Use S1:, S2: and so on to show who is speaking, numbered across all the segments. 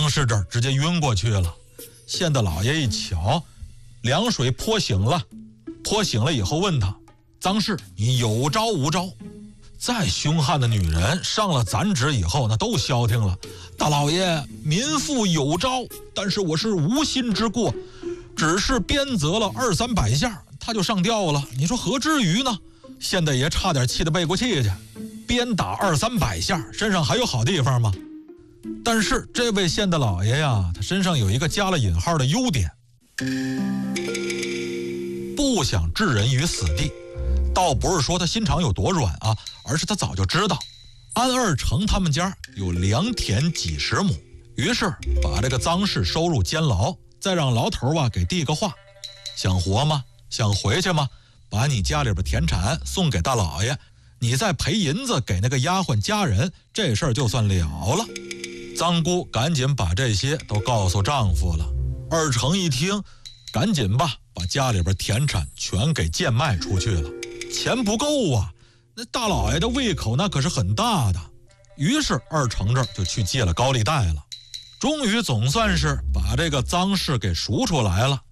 S1: 张氏这儿直接晕过去了。县的老爷一瞧，凉水泼醒了，泼醒了以后问他：张氏，你有招无招？再凶悍的女人上了咱职以后，那都消停了。大老爷，民妇有招，但是我是无心之过，只是鞭责了200-300下，他就上吊了。你说何至于呢？县大爷差点气得背过气去，鞭打200-300下，身上还有好地方吗？但是这位县的老爷呀，他身上有一个加了引号的优点，不想置人于死地。倒不是说他心肠有多软啊，而是他早就知道安二成他们家有良田几十亩，于是把这个张氏收入监牢，再让牢头啊给递个话：想活吗？想回去吗？把你家里边田产送给大老爷，你再赔银子给那个丫鬟家人，这事儿就算了了。张姑赶紧把这些都告诉丈夫了。二成一听，赶紧吧，把家里边田产全给贱卖出去了。钱不够啊，那大老爷的胃口那可是很大的。于是二成这儿就去借了高利贷了，终于总算是把这个张氏给赎出来了。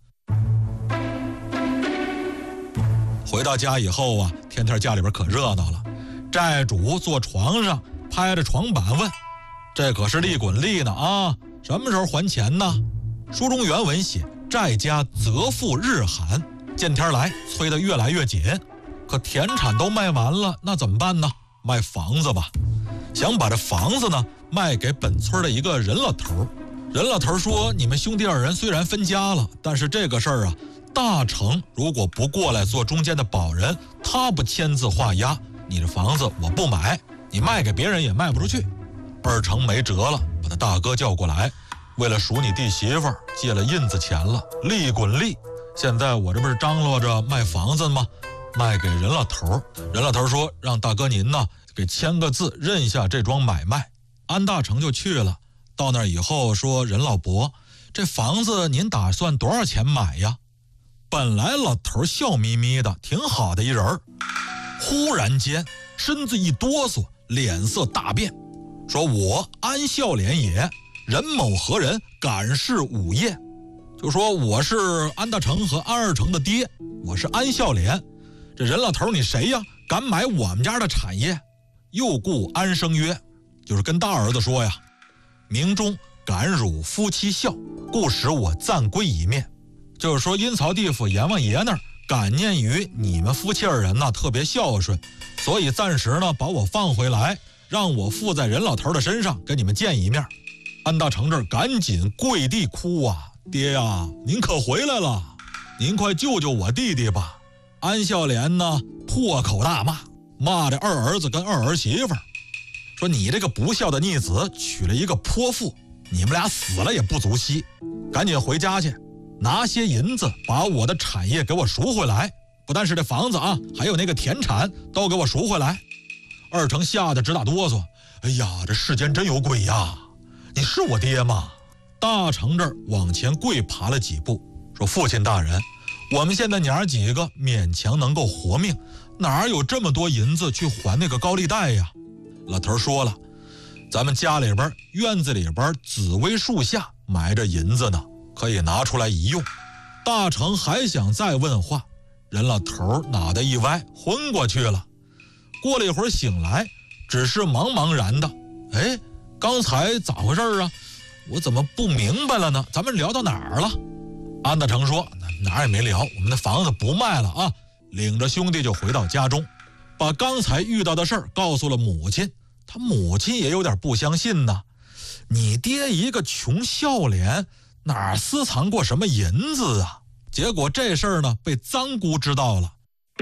S1: 回到家以后啊，天天家里边可热闹了。债主坐床上拍着床板问：这可是利滚利呢啊，什么时候还钱呢？书中原文写：债家责付日寒，见天来催得越来越紧。可田产都卖完了，那怎么办呢？卖房子吧。想把这房子呢卖给本村的一个任老头。任老头说：你们兄弟二人虽然分家了，但是这个事儿啊，大成如果不过来做中间的保人，他不签字画押，你这房子我不买，你卖给别人也卖不出去。二成没辙了，把他大哥叫过来，为了赎你弟媳妇儿，借了印子钱了，利滚利。现在我这不是张罗着卖房子吗？卖给任老头。任老头说：让大哥您呢给签个字，认下这桩买卖。安大成就去了，到那儿以后说：任老伯，这房子您打算多少钱买呀？本来老头笑眯眯的，挺好的一人，忽然间身子一哆嗦，脸色大变，说：我安孝廉也，任某何人，敢是午夜。就说我是安大成和安二成的爹，我是安孝廉。这任老头你谁呀？敢买我们家的产业？又故安生曰，就是跟大儿子说呀：明中敢辱夫妻孝，故使我暂归一面。就是说阴曹地府阎王爷那儿感念于你们夫妻二人呢特别孝顺，所以暂时呢把我放回来，让我附在任老头的身上跟你们见一面。安大成这儿赶紧跪地哭啊：爹呀，您可回来了，您快救救我弟弟吧。安孝廉呢破口大骂，骂这二儿子跟二儿媳妇儿，说：你这个不孝的逆子娶了一个泼妇，你们俩死了也不足惜，赶紧回家去，拿些银子把我的产业给我赎回来，不但是这房子啊，还有那个田产都给我赎回来。二成吓得直打哆嗦，哎呀，这世间真有鬼呀，你是我爹吗？大成这儿往前跪爬了几步，说：父亲大人，我们现在娘儿几个勉强能够活命，哪有这么多银子去还那个高利贷呀？老头说了，咱们家里边院子里边紫薇树下埋着银子呢，可以拿出来一用。大成还想再问话，任老头脑袋一歪，昏过去了。过了一会儿醒来，只是茫茫然的，哎，刚才咋回事啊？我怎么不明白了呢？咱们聊到哪儿了？安大成说：哪儿也没聊，我们的房子不卖了啊！领着兄弟就回到家中，把刚才遇到的事儿告诉了母亲。他母亲也有点不相信呢，你爹一个穷孝廉，哪私藏过什么银子啊？结果这事儿呢被张姑知道了。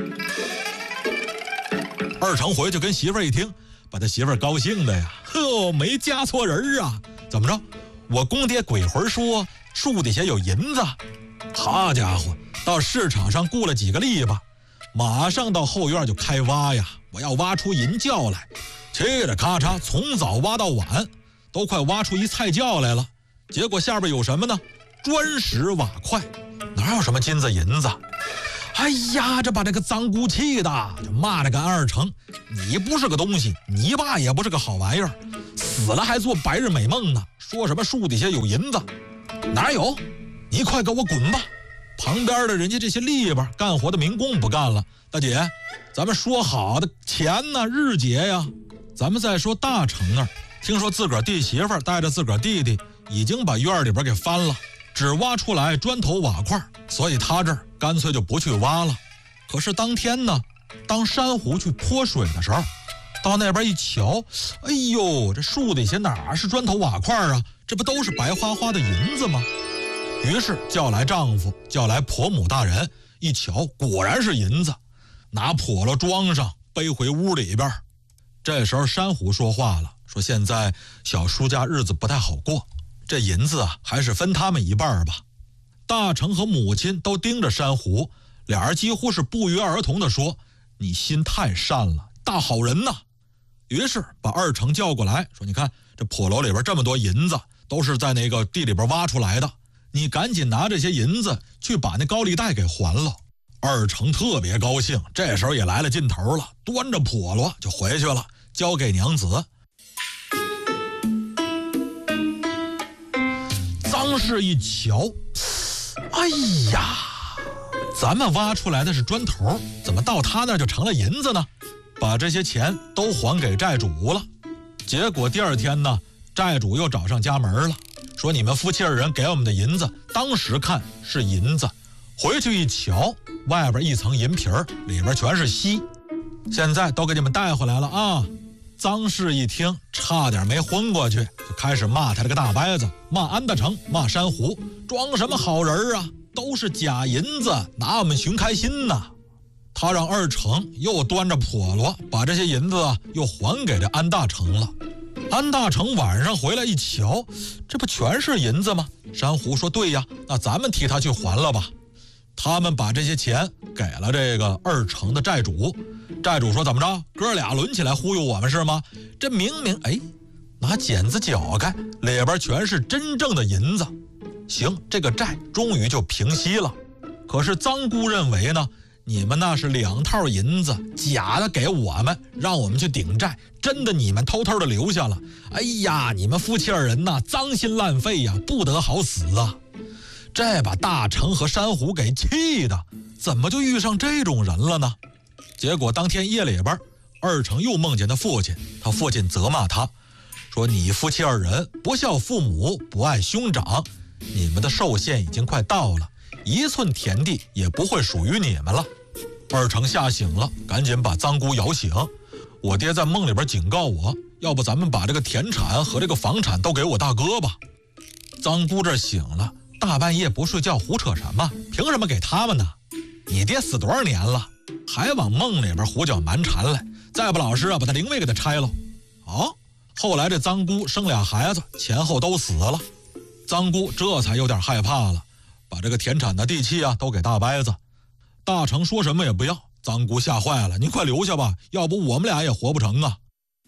S1: 二成回去跟媳妇儿一听，把他媳妇儿高兴的呀，呵，没嫁错人啊！怎么着？我公爹鬼魂说树底下有银子，好家伙，到市场上雇了几个力吧，马上到后院就开挖呀！我要挖出银窖来，嘁哩咔嚓，从早挖到晚，都快挖出一菜窖来了。结果下边有什么呢？砖石瓦块，哪有什么金子银子？哎呀，这把这个张姑气的，就骂这个安二成：你不是个东西，你爸也不是个好玩意儿，死死了还做白日美梦呢，说什么树底下有银子，哪有？你快给我滚吧！旁边的人家这些力吧干活的民工不干了，大姐，咱们说好的钱呢，日结呀。咱们再说大成那儿，听说自个儿弟媳妇带着自个儿弟弟已经把院里边给翻了，只挖出来砖头瓦块，所以他这儿干脆就不去挖了。可是当天呢，当珊瑚去泼水的时候，到那边一瞧，哎呦，这树底下哪是砖头瓦块啊，这不都是白花花的银子吗？于是叫来丈夫，叫来婆母大人，一瞧果然是银子，拿笸箩装上，背回屋里边。这时候珊瑚说话了，说现在小叔家日子不太好过，这银子啊还是分他们一半吧。大成和母亲都盯着珊瑚，俩人几乎是不约而同地说，你心太善了，大好人呐。于是把二成叫过来，说你看这笸箩里边这么多银子，都是在那个地里边挖出来的，你赶紧拿这些银子去把那高利贷给还了。二成特别高兴，这时候也来了劲头了，端着笸箩就回去了，交给娘子。臧氏一瞧，哎呀，咱们挖出来的是砖头，怎么到他那就成了银子呢？把这些钱都还给债主了。结果第二天呢，债主又找上家门了，说你们夫妻二人给我们的银子，当时看是银子，回去一瞧，外边一层银皮儿，里边全是锡，现在都给你们带回来了啊！臧氏一听，差点没昏过去，就开始骂他这个大伯子，骂安大成，骂珊瑚，装什么好人啊，都是假银子，拿我们寻开心呐！他让二成又端着笸箩把这些银子又还给这安大成了。安大成晚上回来一瞧，这不全是银子吗？珊瑚说对呀，那咱们替他去还了吧。他们把这些钱给了这个二成的债主，债主说怎么着，哥俩轮起来忽悠我们是吗？这明明拿剪子绞开，里边全是真正的银子。行，这个债终于就平息了。可是臧姑认为呢，你们那是2套银子，假的给我们，让我们去顶债，真的你们偷偷的留下了。哎呀，你们夫妻二人呐，脏心烂肺呀，不得好死啊！这把大成和珊瑚给气的，怎么就遇上这种人了呢？结果当天夜里边，二成又梦见他父亲，他父亲责骂他，说你夫妻二人不孝父母，不爱兄长，你们的寿限已经快到了，1寸田地也不会属于你们了。二成吓醒了，赶紧把臧姑摇醒。我爹在梦里边警告我，要不咱们把这个田产和这个房产都给我大哥吧。臧姑这醒了，大半夜不睡觉胡扯什么？凭什么给他们呢？你爹死多少年了，还往梦里边胡搅蛮缠来？再不老实把他灵位给他拆了。后来这臧姑生俩孩子，前后都死了。臧姑这才有点害怕了，把这个田产的地契都给大伯子。大成说什么也不要，臧姑吓坏了，您快留下吧，要不我们俩也活不成啊。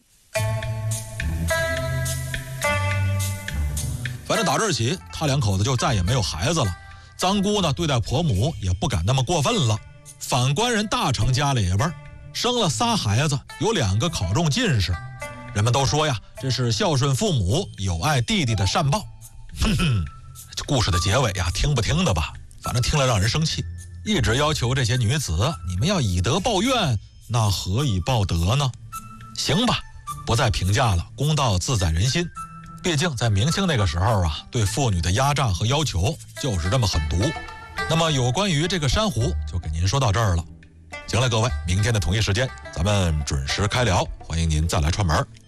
S1: 反正打这儿起，他两口子就再也没有孩子了。臧姑呢，对待婆母也不敢那么过分了。反观人大成家里边，生了仨孩子，有2个考中进士。人们都说呀，这是孝顺父母、有爱弟弟的善报。这故事的结尾呀，听不听的吧，反正听了让人生气。一直要求这些女子，你们要以德报怨，那何以报德呢？行吧，不再评价了，公道自在人心。毕竟在明清那个时候对妇女的压榨和要求就是这么狠毒。那么有关于这个珊瑚，就给您说到这儿了。行了，各位，明天的同一时间咱们准时开聊，欢迎您再来串门。